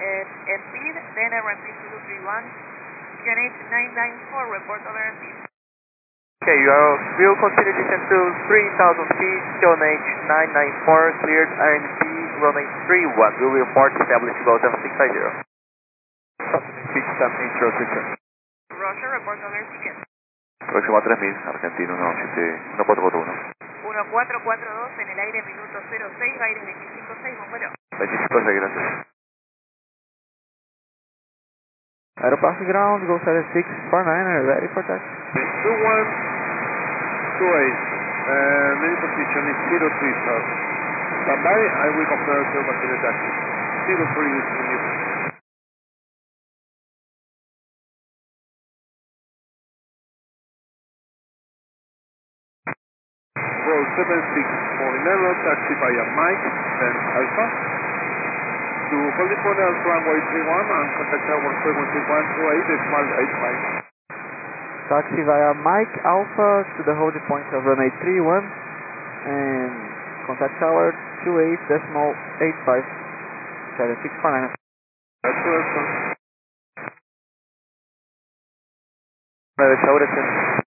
speed, then RMP 231, QNH 994, report over speed. Okay, we'll continue descent to 3,000 feet, QNH 994, cleared RMP runway 31. We will report established below 7650. Speed time intro system. Roger, report over ticket. Próximo a 3000, Argentino 1441. 1442 en el aire, minuto 06, aire 256, bombero. 256, gracias. Aeropass ground, go 7649, ready for taxi. 2128, main position is 03, sir. Stand by, I will confirm your passenger taxi. 03 is the new. Roll 7649, taxi via Mike, then Alpha. To California Alpha runway 31 and contact tower frequency 128.85. Taxi via Mike Alpha to the hold point of runway 31 and contact tower 28.85 7649. That's correct, sir. 9 horas.